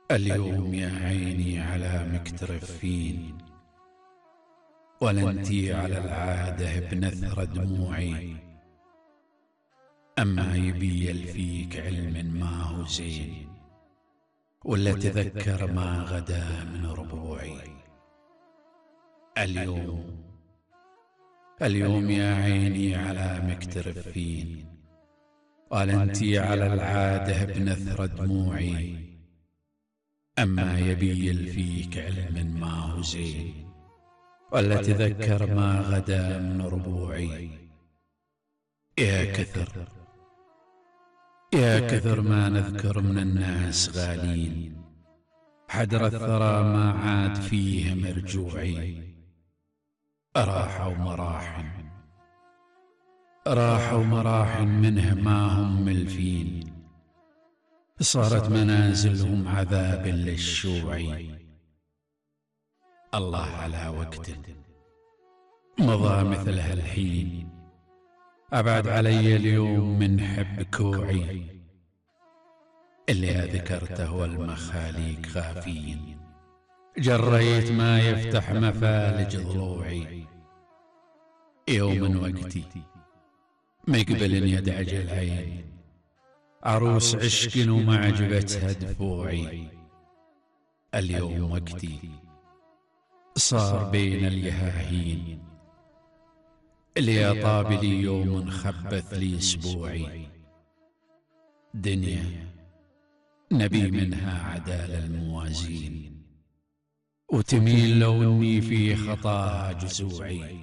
اليوم يا عيني على مكترفين، ولا انتي على العادة بنثر دموعي. أما يبي فيك علم ما هو زين، ولا تذكر ما غدا من ربوعي. اليوم يا عيني على مكترفين، ولا انتي على العادة بنثر دموعي. أما يبي فيك علم ما هو زين، ولا تذكر ما غدا من ربوعي. يا كثر ما نذكر من الناس غالين، حدر الثرى ما عاد فيه مرجوعي. راحوا مراح منه ما هم ملفين، صارت منازلهم عذاب للشوعي. الله على وقت مضى مثل هالحين، أبعد علي اليوم من حب كوعي. اللي ذكرته والمخاليق غافين، جريت ما يفتح مفالج ضلوعي. يوم وقتي مقبل يدعج العين، عروس عشق وما عجبتها دفوعي. اليوم وقتي صار بين اليهاهين، اللي طاب لي يوم خبث لي اسبوعي. دنيا نبي منها عدال الموازين، وتميل لو اني في خطاها جزوعي.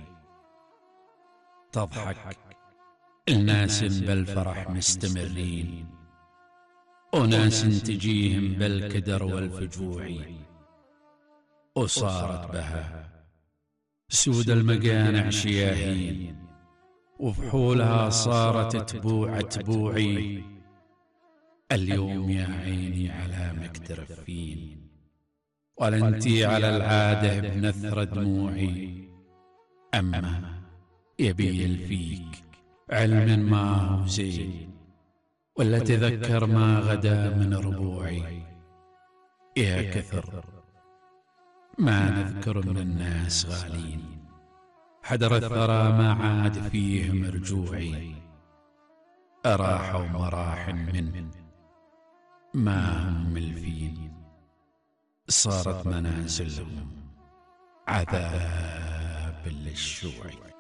تضحك الناس بالفرح مستمرين، وناس تجيهم بالكدر والفجوع. وصارت بها سود المقانع شياهين، وفحولها صارت تبوع تبوعي. اليوم يا عيني على مكترفين، ولا انتي على العادة بنثر دموعي. أما يبي فيك علم ما هو زين، ولا تذكر ما غدا من ربوعي. يا كثر ما نذكر من الناس غالين، حدر الثرى ما عاد فيه مرجوعي. أراحوا مراح من ما هم ملفين، صارت منازلهم عذاب للشوع.